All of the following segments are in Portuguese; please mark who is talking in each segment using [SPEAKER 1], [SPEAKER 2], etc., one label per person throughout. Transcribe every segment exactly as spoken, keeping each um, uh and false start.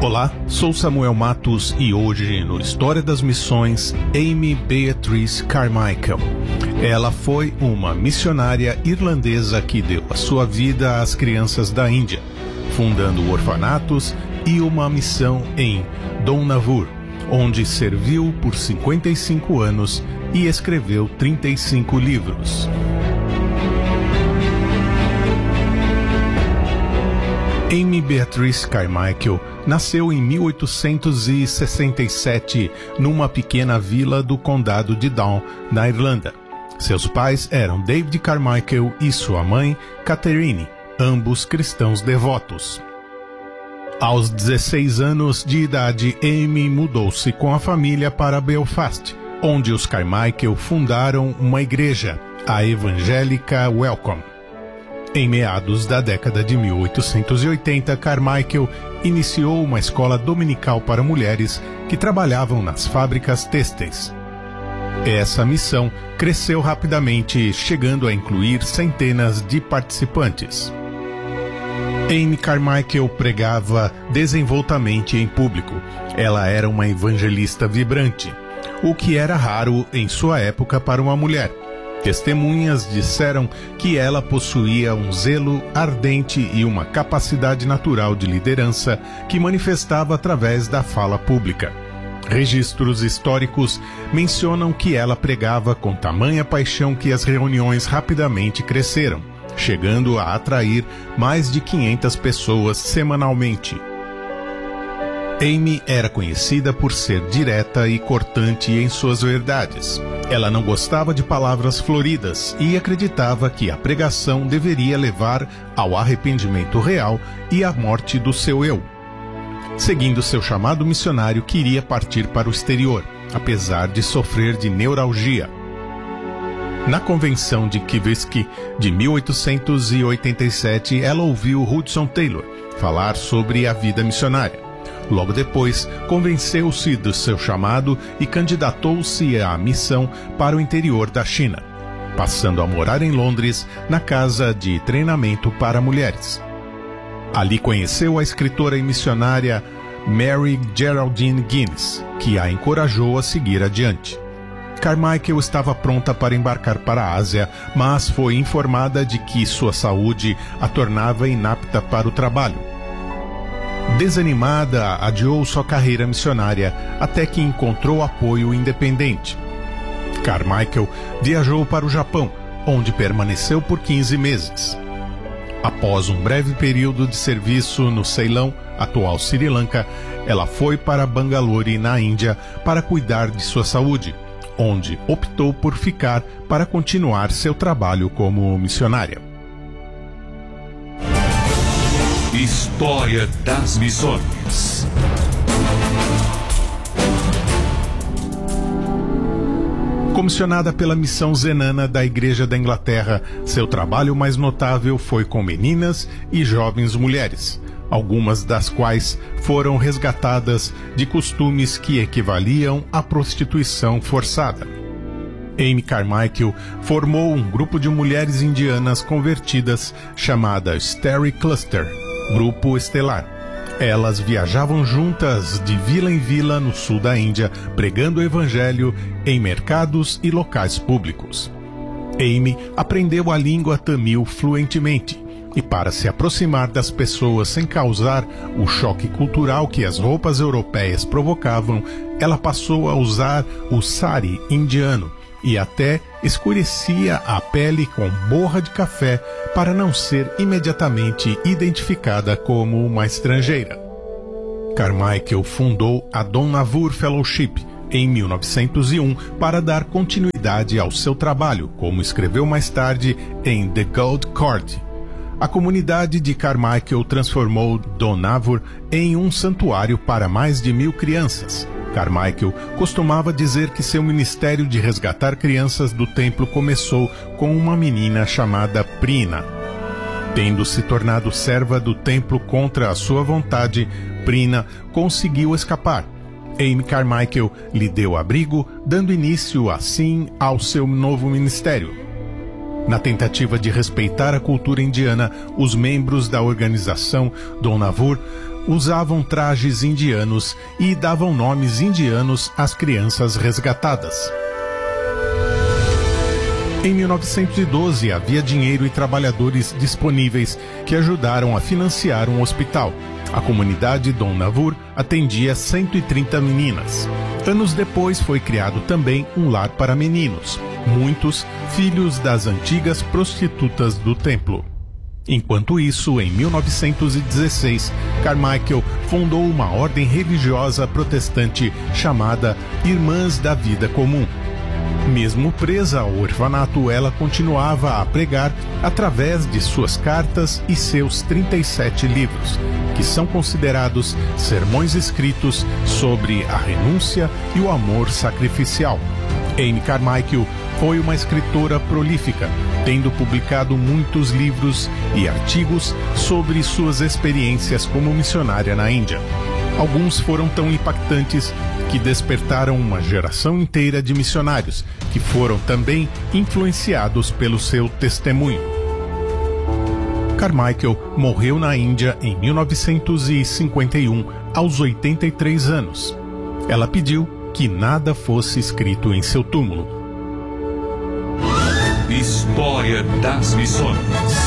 [SPEAKER 1] Olá, sou Samuel Matos e hoje no História das Missões, Amy Beatrice Carmichael. Ela foi uma missionária irlandesa que deu a sua vida às crianças da Índia, fundando orfanatos e uma missão em Dohnavur, onde serviu por cinquenta e cinco anos e escreveu trinta e cinco livros. Amy Beatrice Carmichael nasceu em mil oitocentos e sessenta e sete numa pequena vila do condado de Down, na Irlanda. Seus pais eram David Carmichael e sua mãe, Catherine, ambos cristãos devotos. Aos dezesseis anos de idade, Amy mudou-se com a família para Belfast, onde os Carmichael fundaram uma igreja, a evangélica Welcome. Em meados da década de mil oitocentos e oitenta, Carmichael iniciou uma escola dominical para mulheres que trabalhavam nas fábricas têxteis. Essa missão cresceu rapidamente, chegando a incluir centenas de participantes. Amy Carmichael pregava desenvoltamente em público. Ela era uma evangelista vibrante, o que era raro em sua época para uma mulher. Testemunhas disseram que ela possuía um zelo ardente e uma capacidade natural de liderança que manifestava através da fala pública. Registros históricos mencionam que ela pregava com tamanha paixão que as reuniões rapidamente cresceram, chegando a atrair mais de quinhentas pessoas semanalmente. Amy era conhecida por ser direta e cortante em suas verdades. Ela não gostava de palavras floridas e acreditava que a pregação deveria levar ao arrependimento real e à morte do seu eu. Seguindo seu chamado missionário, queria partir para o exterior, apesar de sofrer de neuralgia. Na convenção de Kivesky de mil oitocentos e oitenta e sete, ela ouviu Hudson Taylor falar sobre a vida missionária. Logo depois, convenceu-se do seu chamado e candidatou-se à missão para o interior da China, passando a morar em Londres, na casa de treinamento para mulheres. Ali conheceu a escritora e missionária Mary Geraldine Guinness, que a encorajou a seguir adiante. Carmichael estava pronta para embarcar para a Ásia, mas foi informada de que sua saúde a tornava inapta para o trabalho. Desanimada, adiou sua carreira missionária até que encontrou apoio independente. Carmichael viajou para o Japão, onde permaneceu por quinze meses. Após um breve período de serviço no Ceilão, atual Sri Lanka, ela foi para Bangalore, na Índia, para cuidar de sua saúde, onde optou por ficar para continuar seu trabalho como missionária.
[SPEAKER 2] História das Missões.
[SPEAKER 1] Comissionada pela Missão Zenana da Igreja da Inglaterra, seu trabalho mais notável foi com meninas e jovens mulheres, algumas das quais foram resgatadas de costumes que equivaliam à prostituição forçada. Amy Carmichael formou um grupo de mulheres indianas convertidas chamada Starry Cluster, Grupo Estelar. Elas viajavam juntas de vila em vila no sul da Índia, pregando o evangelho em mercados e locais públicos. Amy aprendeu a língua tamil fluentemente e, para se aproximar das pessoas sem causar o choque cultural que as roupas europeias provocavam, ela passou a usar o sari indiano e até escurecia a pele com borra de café para não ser imediatamente identificada como uma estrangeira. Carmichael fundou a Dohnavur Fellowship em mil novecentos e um para dar continuidade ao seu trabalho, como escreveu mais tarde em The Gold Cord. A comunidade de Carmichael transformou Dohnavur em um santuário para mais de mil crianças. Carmichael costumava dizer que seu ministério de resgatar crianças do templo começou com uma menina chamada Prina. Tendo se tornado serva do templo contra a sua vontade, Prina conseguiu escapar. Amy Carmichael lhe deu abrigo, dando início assim ao seu novo ministério. Na tentativa de respeitar a cultura indiana, os membros da organização Donavur usavam trajes indianos e davam nomes indianos às crianças resgatadas. Em mil novecentos e doze, havia dinheiro e trabalhadores disponíveis que ajudaram a financiar um hospital. A comunidade Donavur atendia cento e trinta meninas. Anos depois foi criado também um lar para meninos, muitos filhos das antigas prostitutas do templo. Enquanto isso, em mil novecentos e dezesseis, Carmichael fundou uma ordem religiosa protestante chamada Irmãs da Vida Comum. Mesmo presa ao orfanato, ela continuava a pregar através de suas cartas e seus trinta e sete livros, que são considerados sermões escritos sobre a renúncia e o amor sacrificial. Amy Carmichael foi uma escritora prolífica, tendo publicado muitos livros e artigos sobre suas experiências como missionária na Índia. Alguns foram tão impactantes que despertaram uma geração inteira de missionários, que foram também influenciados pelo seu testemunho. Carmichael morreu na Índia em mil novecentos e cinquenta e um, aos oitenta e três anos. Ela pediu que nada fosse escrito em seu túmulo.
[SPEAKER 2] História das Missões.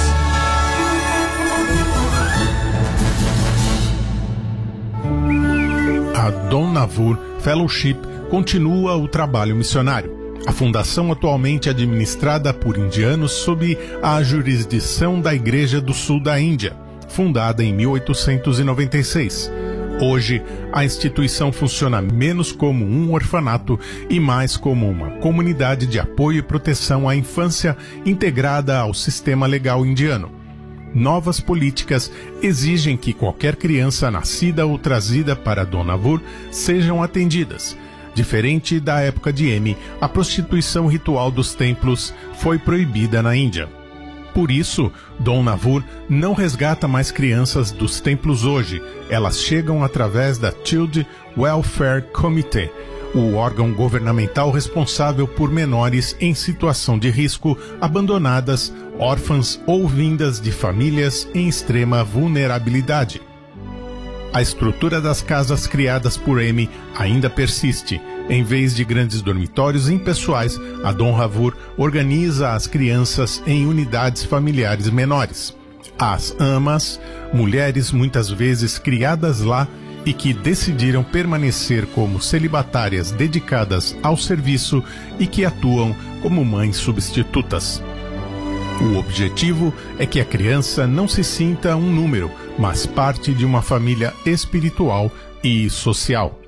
[SPEAKER 1] A Donavur Fellowship continua o trabalho missionário. A fundação atualmente é administrada por indianos sob a jurisdição da Igreja do Sul da Índia, fundada em mil oitocentos e noventa e seis. Hoje, a instituição funciona menos como um orfanato e mais como uma comunidade de apoio e proteção à infância integrada ao sistema legal indiano. Novas políticas exigem que qualquer criança nascida ou trazida para Donavur sejam atendidas. Diferente da época de Amy, a prostituição ritual dos templos foi proibida na Índia. Por isso, Donavur não resgata mais crianças dos templos hoje. Elas chegam através da Child Welfare Committee, o órgão governamental responsável por menores em situação de risco, abandonadas, órfãs ou vindas de famílias em extrema vulnerabilidade. A estrutura das casas criadas por Amy ainda persiste. Em vez de grandes dormitórios impessoais, a Donavur organiza as crianças em unidades familiares menores. As amas, mulheres muitas vezes criadas lá e que decidiram permanecer como celibatárias dedicadas ao serviço e que atuam como mães substitutas. O objetivo é que a criança não se sinta um número, mas parte de uma família espiritual e social.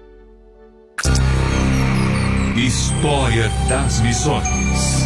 [SPEAKER 2] História das Missões.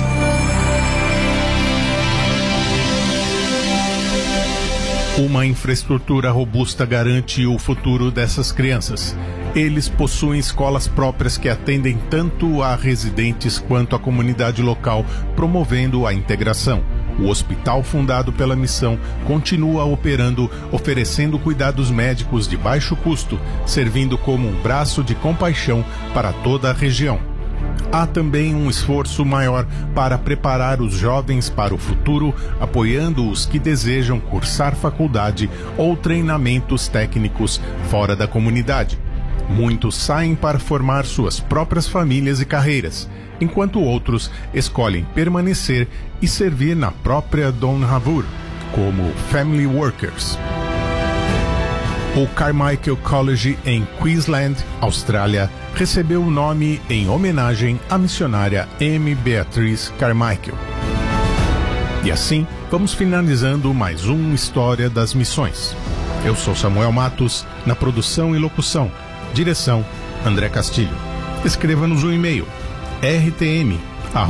[SPEAKER 1] Uma infraestrutura robusta garante o futuro dessas crianças. Eles possuem escolas próprias que atendem tanto a residentes quanto a comunidade local, promovendo a integração. O hospital fundado pela missão continua operando, oferecendo cuidados médicos de baixo custo, servindo como um braço de compaixão para toda a região. Há também um esforço maior para preparar os jovens para o futuro, apoiando os que desejam cursar faculdade ou treinamentos técnicos fora da comunidade. Muitos saem para formar suas próprias famílias e carreiras, enquanto outros escolhem permanecer e servir na própria Donavur, como Family Workers. O Carmichael College em Queensland, Austrália, recebeu o nome em homenagem à missionária Amy Beatrice Carmichael. E assim, vamos finalizando mais um História das Missões. Eu sou Samuel Matos, na produção e locução. Direção, André Castilho. Escreva-nos um e-mail, r t m